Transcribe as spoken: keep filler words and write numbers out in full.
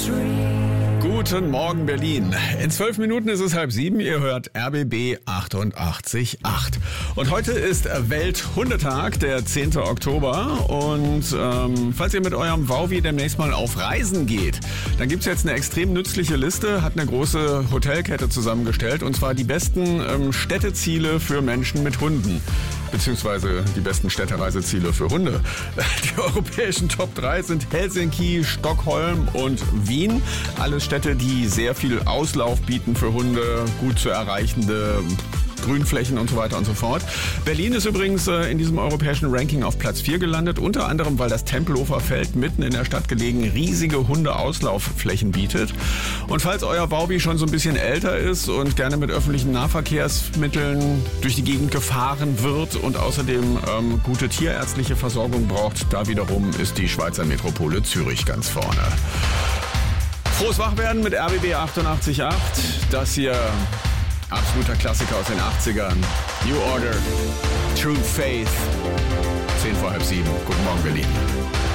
Guten Morgen, Berlin. In zwölf Minuten ist es halb sieben. Ihr hört R B B achtundachtzig Komma acht. Und heute ist Welthundetag, der zehnte Oktober. Und ähm, falls ihr mit eurem Wauwi demnächst mal auf Reisen geht, dann gibt's jetzt eine extrem nützliche Liste, hat eine große Hotelkette zusammengestellt. Und zwar die besten ähm, Städteziele für Menschen mit Hunden. Beziehungsweise die besten Städtereiseziele für Hunde. Die europäischen Top drei sind Helsinki, Stockholm und Wien. Alles Städte, die sehr viel Auslauf bieten für Hunde, gut zu erreichende Grünflächen und so weiter und so fort. Berlin ist übrigens äh, in diesem europäischen Ranking auf Platz vier gelandet, unter anderem, weil das Tempelhofer Feld mitten in der Stadt gelegen riesige Hundeauslaufflächen bietet. Und falls euer Wauwi schon so ein bisschen älter ist und gerne mit öffentlichen Nahverkehrsmitteln durch die Gegend gefahren wird und außerdem ähm, gute tierärztliche Versorgung braucht, da wiederum ist die Schweizer Metropole Zürich ganz vorne. Frohes Wachwerden mit R B B achtundachtzig Komma acht. Das hier absoluter Klassiker aus den achtzigern. New Order, True Faith. zehn vor halb sieben. Guten Morgen, Berlin.